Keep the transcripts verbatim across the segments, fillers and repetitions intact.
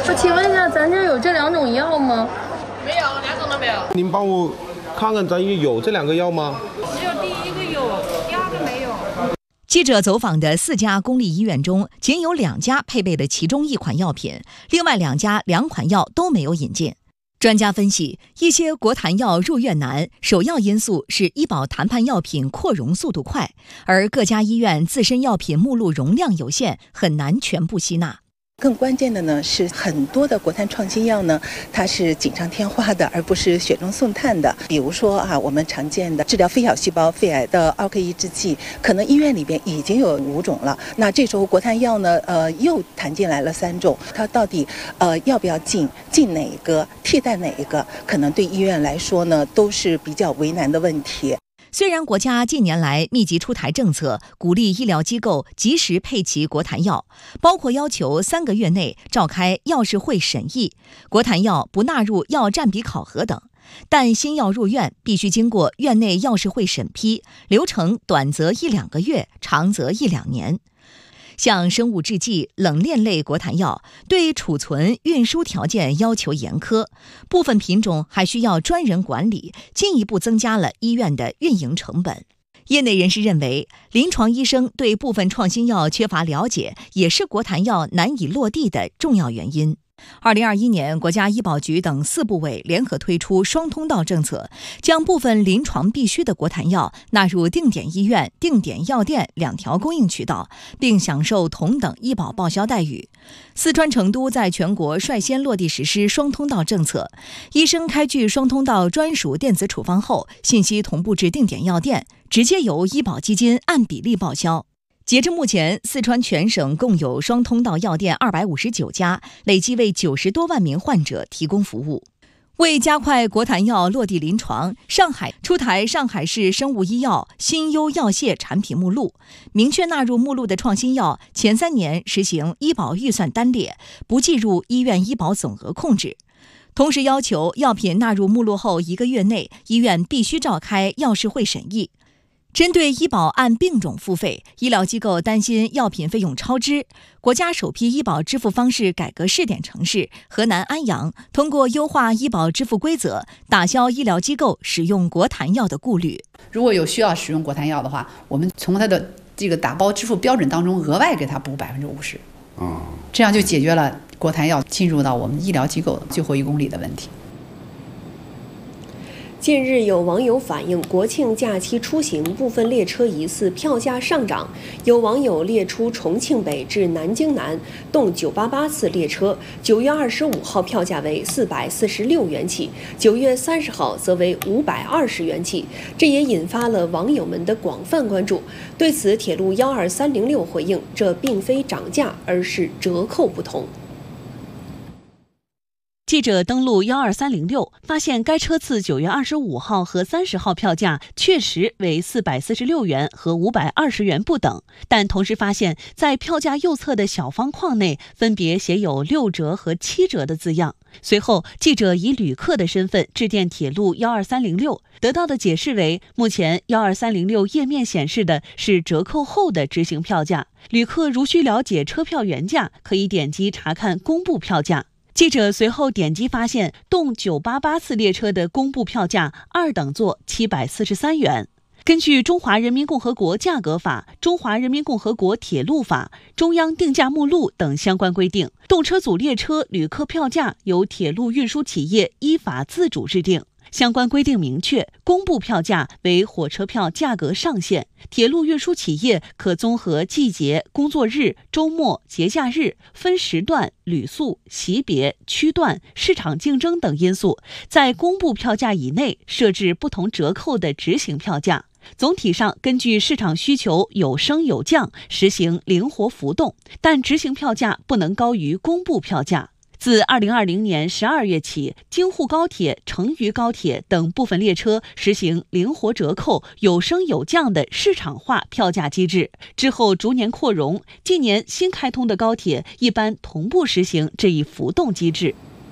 我请问一下，咱这有这两种药吗？ 没有，两种都没有。 您帮我看看，咱有这两个药吗？ 只有第一个有，第二个没有。 记者走访的四家公立医院中，仅有两家配备了其中一款药品，另外两家两款药都没有引进。专家分析，一些国谈药入院难，首要因素是医保谈判药品扩容速度快，而各家医院自身药品目录容量有限，很难全部吸纳。 更关键的呢是很多的国谈创新药呢，它是锦上添花的，而不是雪中送炭的。比如说啊，我们常见的治疗非小细胞肺癌的奥克抑制剂，可能医院里边已经有五种了。那这时候国谈药呢，呃，又谈进来了三种，它到底呃要不要进，进哪一个，替代哪一个，可能对医院来说呢，都是比较为难的问题。 虽然国家近年来密集出台政策，鼓励医疗机构及时配齐国谈药，包括要求三个月内召开药事会审议，国谈药不纳入药占比考核等，但新药入院必须经过院内药事会审批，流程短则一两个月，长则一两年。像生物制剂、冷链类国谈药，对储存、运输条件要求严苛，部分品种还需要专人管理，进一步增加了医院的运营成本。业内人士认为，临床医生对部分创新药缺乏了解，也是国谈药难以落地的重要原因。二零二一年，国家医保局等四部委联合推出双通道政策，将部分临床必需的国谈药纳入定点医院、定点药店两条供应渠道，并享受同等医保报销待遇。四川成都在全国率先落地实施双通道政策，医生开具双通道专属电子处方后，信息同步至定点药店，直接由医保基金按比例报销。截至目前，四川全省共有双通道药店二百五十九家，累计为九十多万名患者提供服务。为加快国谈药落地临床，上海出台上海市生物医药新优药械产品目录，明确纳入目录的创新药前三年实行医保预算单列，不计入医院医保总额控制。同时要求药品纳入目录后一个月内，医院必须召开药事会审议。针对医保按病种付费，医疗机构担心药品费用超支，国家首批医保支付方式改革试点城市河南安阳，通过优化医保支付规则，打消医疗机构使用国谈药的顾虑。 如果有需要使用国谈药的话，我们从它的这个打包支付标准当中额外给它补百分之五十，这样就解决了国谈药进入到我们医疗机构最后一公里的问题。 近日有网友反映，国庆假期出行部分列车疑似票价上涨。有网友列出重庆北至南京南动九八八次列车，九月二十五号票价为四百四十六元起，九月三十号则为五百二十元起，这也引发了网友们的广泛关注。对此，铁路幺二三零六回应，这并非涨价，而是折扣不同。 记者登录幺二三零六，发现该车次九月二十五号和三十号票价确实为四百四十六元和五百二十元不等，但同时发现，在票价右侧的小方框内分别写有六折和七折的字样。随后，记者以旅客的身份致电铁路幺二三零六，得到的解释为，目前幺二三零六页面显示的是折扣后的执行票价，旅客如需了解车票原价，可以点击查看公布票价。记者随后点击发现，动九八八次列车的公布票价二等座七百四十三元。根据《中华人民共和国价格法》《中华人民共和国铁路法》《中央定价目录》等相关规定，动车组列车旅客票价由铁路运输企业依法自主制定。相关规定明确，公布票价为火车票价格上限，铁路运输企业可综合季节、工作日、周末、节假日、分时段、旅宿、级别、区段、市场竞争等因素，在公布票价以内设置不同折扣的执行票价。总体上根据市场需求有升有降，实行灵活浮动，但执行票价不能高于公布票价。自二零二零年十二月起，京沪高铁、成渝高铁等部分列车实行灵活折扣、有升有降的市场化票价机制，之后逐年扩容，近年新开通的高铁一般同步实行这一浮动机制。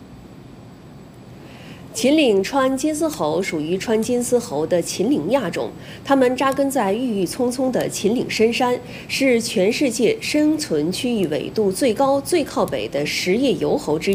秦岭川金丝猴属于川金丝猴的秦岭亚种，它们扎根在郁郁葱葱的秦岭深山，是全世界生存区域纬度最高、最靠北的食叶游猴之一。